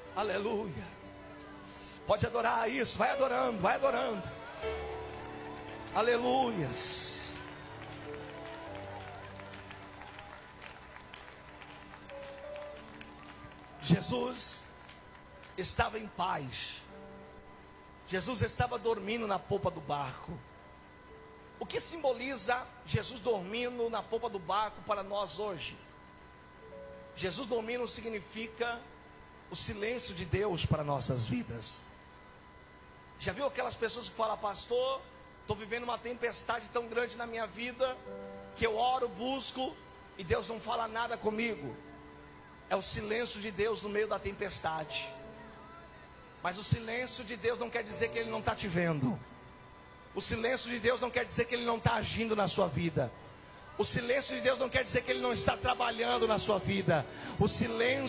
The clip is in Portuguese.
Aleluia. Pode adorar isso, vai adorando, vai adorando. Aleluias. Jesus estava em paz. Jesus estava dormindo na polpa do barco. O que simboliza Jesus dormindo na polpa do barco para nós hoje? Jesus dormindo significa o silêncio de Deus para nossas vidas. Já viu aquelas pessoas que falam: pastor, estou vivendo uma tempestade tão grande na minha vida, que eu oro, busco, e Deus não fala nada comigo. É o silêncio de Deus no meio da tempestade. Mas o silêncio de Deus não quer dizer que Ele não está te vendo. O silêncio de Deus não quer dizer que Ele não está agindo na sua vida. O silêncio de Deus não quer dizer que Ele não está trabalhando na sua vida. O silêncio